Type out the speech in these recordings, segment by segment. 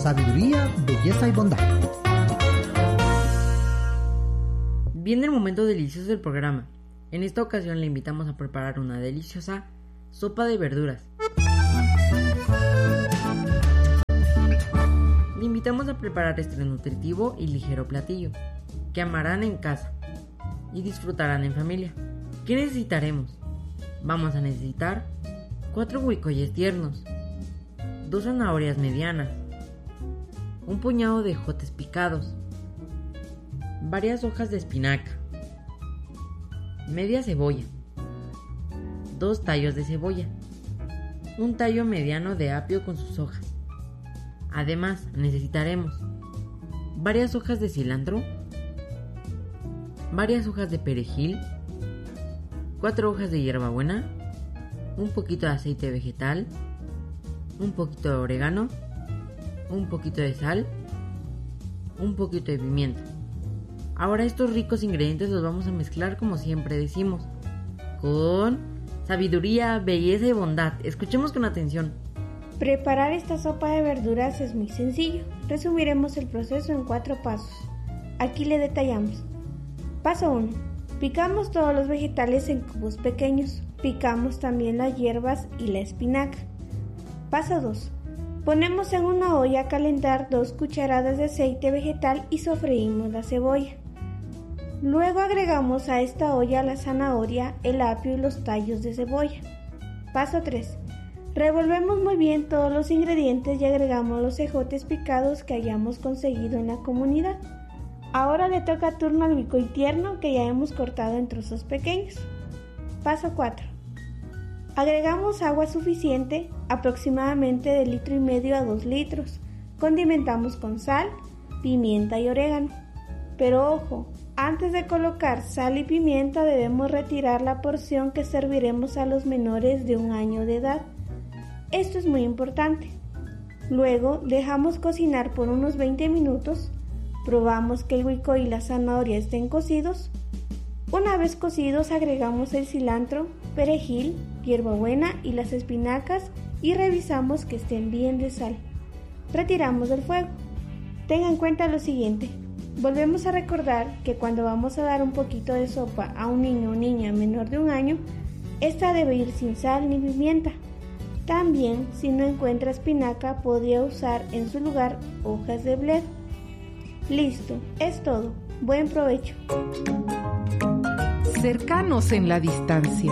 sabiduría, belleza y bondad. Viene el momento delicioso del programa. En esta ocasión le invitamos a preparar una deliciosa sopa de verduras. Le invitamos a preparar este nutritivo y ligero platillo que amarán en casa y disfrutarán en familia. ¿Qué necesitaremos? Vamos a necesitar 4 huicoyes tiernos, 2 zanahorias medianas, un puñado de ejotes picados, varias hojas de espinaca, media cebolla, 2 tallos de cebolla, un tallo mediano de apio con sus hojas. Además necesitaremos varias hojas de cilantro, varias hojas de perejil, 4 hojas de hierbabuena, un poquito de aceite vegetal, un poquito de orégano, un poquito de sal, un poquito de pimienta. Ahora estos ricos ingredientes los vamos a mezclar como siempre decimos, con sabiduría, belleza y bondad. Escuchemos con atención. Preparar esta sopa de verduras es muy sencillo. Resumiremos el proceso en 4 pasos. Aquí le detallamos. Paso 1. Picamos todos los vegetales en cubos pequeños. Picamos también las hierbas y la espinaca. Paso 2. Ponemos en una olla a calentar 2 cucharadas de aceite vegetal y sofreímos la cebolla. Luego agregamos a esta olla la zanahoria, el apio y los tallos de cebolla. Paso 3. Revolvemos muy bien todos los ingredientes y agregamos los ejotes picados que hayamos conseguido en la comunidad. Ahora le toca turno al huicoy tierno que ya hemos cortado en trozos pequeños. Paso 4. Agregamos agua suficiente, aproximadamente de 1,5 litros a 2 litros. Condimentamos con sal, pimienta y orégano. Pero ojo, antes de colocar sal y pimienta debemos retirar la porción que serviremos a los menores de 1 año de edad. Esto es muy importante. Luego dejamos cocinar por unos 20 minutos. Probamos que el huicoy y la zanahoria estén cocidos. Una vez cocidos agregamos el cilantro, perejil, hierbabuena y las espinacas y revisamos que estén bien de sal. Retiramos del fuego. Tenga en cuenta lo siguiente. Volvemos a recordar que cuando vamos a dar un poquito de sopa a un niño o niña menor de 1 año, esta debe ir sin sal ni pimienta. También, si no encuentra espinaca, podría usar en su lugar hojas de bledo. Listo, es todo. Buen provecho. Cercanos en la distancia.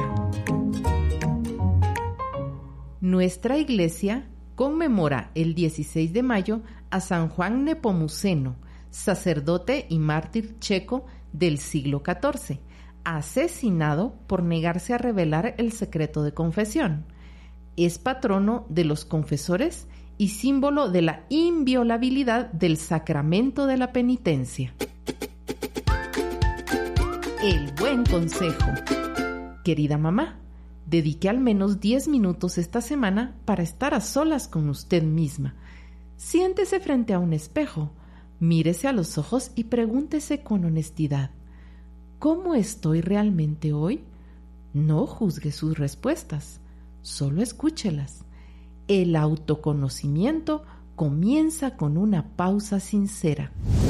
Nuestra iglesia conmemora el 16 de mayo a San Juan Nepomuceno, sacerdote y mártir checo del siglo XIV, asesinado por negarse a revelar el secreto de confesión. Es patrono de los confesores y símbolo de la inviolabilidad del sacramento de la penitencia. El buen consejo. Querida mamá, dedique al menos 10 minutos esta semana para estar a solas con usted misma. Siéntese frente a un espejo, mírese a los ojos y pregúntese con honestidad: ¿cómo estoy realmente hoy? No juzgue sus respuestas, solo escúchelas. El autoconocimiento comienza con una pausa sincera.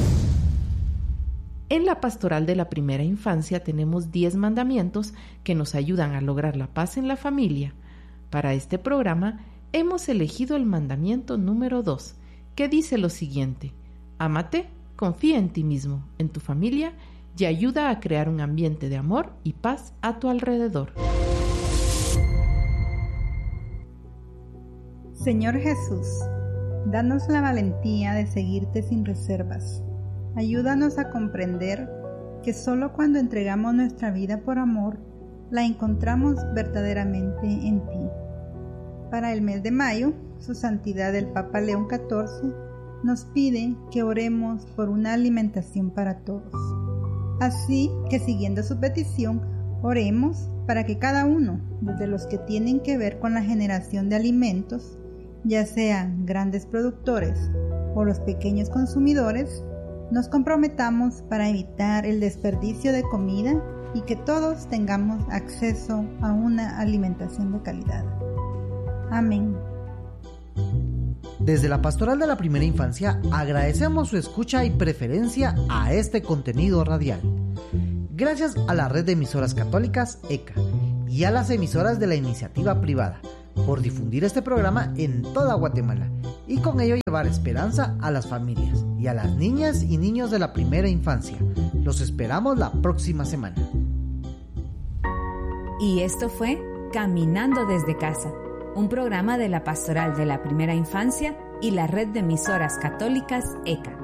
En la pastoral de la primera infancia tenemos 10 mandamientos que nos ayudan a lograr la paz en la familia. Para este programa hemos elegido el mandamiento número 2, que dice lo siguiente: ámate, confía en ti mismo, en tu familia y ayuda a crear un ambiente de amor y paz a tu alrededor. Señor Jesús, danos la valentía de seguirte sin reservas. Ayúdanos a comprender que solo cuando entregamos nuestra vida por amor, la encontramos verdaderamente en ti. Para el mes de mayo, Su Santidad el Papa León XIV nos pide que oremos por una alimentación para todos. Así que, siguiendo su petición, oremos para que cada uno, desde los que tienen que ver con la generación de alimentos, ya sean grandes productores o los pequeños consumidores, nos comprometamos para evitar el desperdicio de comida y que todos tengamos acceso a una alimentación de calidad. Amén. Desde la Pastoral de la Primera Infancia agradecemos su escucha y preferencia a este contenido radial. Gracias a la red de emisoras católicas ECA y a las emisoras de la iniciativa privada por difundir este programa en toda Guatemala y con ello llevar esperanza a las familias y a las niñas y niños de la primera infancia. Los esperamos la próxima semana. Y esto fue Caminando desde Casa, un programa de la Pastoral de la Primera Infancia y la red de emisoras católicas ECA.